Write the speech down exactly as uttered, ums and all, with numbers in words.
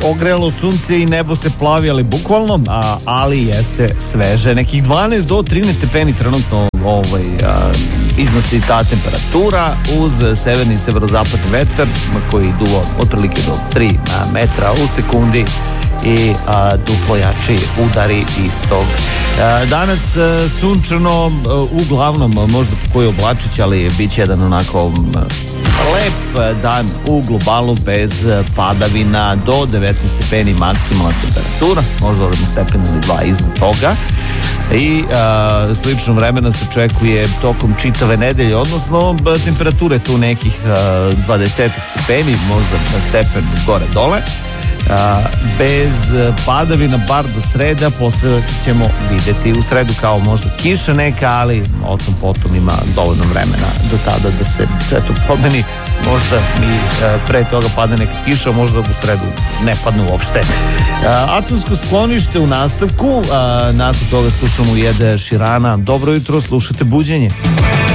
ogrelo sunce i nebo se plavi, ali bukvalno, a, ali jeste sveže. Nekih dvanaest do trinaest stepeni trenutno ovaj, a, iznosi ta temperatura uz severni i severozapadni vetar koji duva otprilike do tri metra u sekundi i a, duplo jači udari istog. A, danas a, sunčano, a, uglavnom možda po koji oblačić, ali bit će jedan onako a, lep dan u globalu bez padavina, do devetnaest stepeni maksimalna temperatura, možda jedan stepen ili dva iznad toga. I a, slično vremena se očekuje tokom čitave nedelje, odnosno temperature tu nekih a, dvadeset stepeni, možda na stepen gore dole. A, bez padavina bar do sreda, posle ćemo videti u sredu kao možda kiša neka, ali o tom potom ima dovoljno vremena do tada da se sve to promeni. Možda mi a, pre toga pada neka kiša, možda u sredu ne padne uopšte. A, atomsko sklonište u nastavku, a, nakon toga slušamo Eda Širana. Dobro jutro, slušate Buđenje.